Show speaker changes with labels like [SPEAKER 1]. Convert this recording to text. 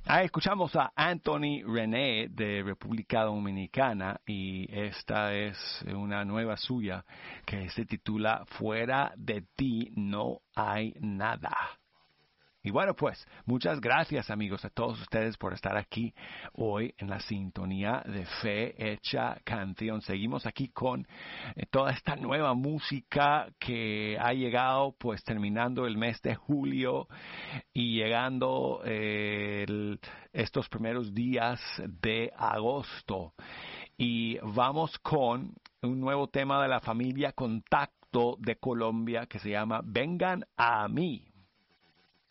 [SPEAKER 1] Escuchamos a Anthony René de República Dominicana y esta es una nueva suya que se titula Fuera de ti no hay nada. Y bueno, pues, muchas gracias amigos a todos ustedes por estar aquí hoy en la sintonía de Fe Hecha Canción. Seguimos aquí con toda esta nueva música que ha llegado, pues terminando el mes de julio y llegando estos primeros días de agosto. Y vamos con un nuevo tema de la familia Contacto de Colombia que se llama Vengan a mí.